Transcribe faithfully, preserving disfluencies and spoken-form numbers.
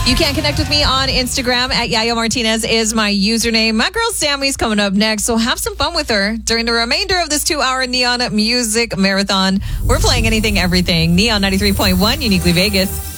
You can connect with me on Instagram at Yayo Martinez is my username. My girl Sammy's coming up next, so have some fun with her during the remainder of this two-hour Neon Music Marathon. We're playing anything, everything. Neon ninety-three point one, Uniquely Vegas.